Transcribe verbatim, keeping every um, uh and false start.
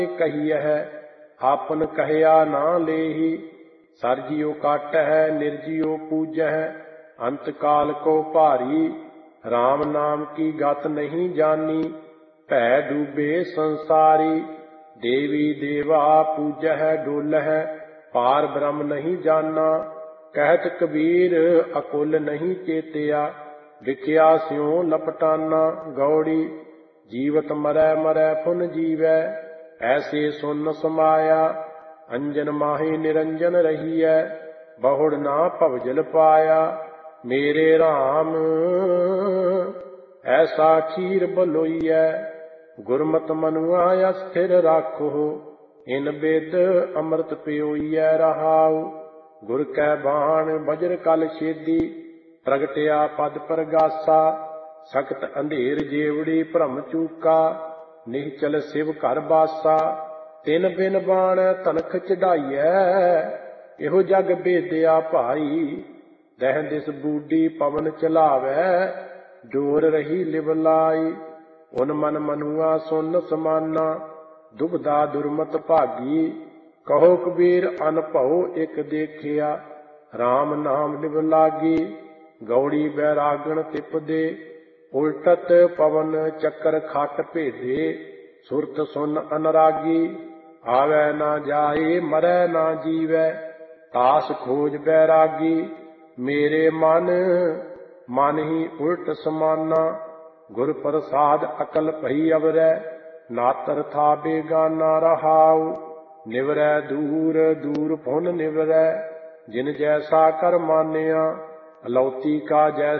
कहियह आपन कहया ना लेही। सरजियो काटह निर्जियो पूजह अंत काल को भारी। राम नाम की गत नहीं जानी भै डूबे संसारी। देवी देवा पूजह डोलह पार ब्रह्म नहीं जाना। कहत कबीर अकुल नहीं चेतिया विख्या स्यों लपटाना। गौड़ी जीवत मरै मरै फुन जीवै ऐसे सुन समाया। अंजन माही निरंजन रहिए बहुड़ ना भवजल पाया। मेरे राम ऐसा खीर बलोईਐ गुरमत मनुआ अस्थिर राखो। इन बेद अमृत पियोईਐ रहाऊ। गुर कै बाण वज्र कल छेदी प्रगटिया पद प्रगासा। सख्त अंधेर जेवड़ी भ्रम चूका निश्चल शिव घर बासा। तिन बिन बाण तनख चढ़ाईਐ एहो जग बेदिया भाई। दह दिस बूढ़ी पवन चलावै जोर रही लिवलाई। उन मन मनुआ सुन समाना दुबदा दुर्मत भागी। कहो कबीर अनभव एक देखिया राम नाम लिव लागी। गौड़ी बैरागण तिप दे उल्टत पवन चक्कर खट भेदे। सुरत सुन अनरागी आवे ना जाए मरै ना जीवै तास खोज बैरागी। मेरे मन मन ही उल्ट समाना गुर प्रसाद अकल भई अवरै। नातर था बेगाना रहाऊ निवरै दूर दूर फुन निवरै। जिन जैसा कर मानिया अलौती का जैसा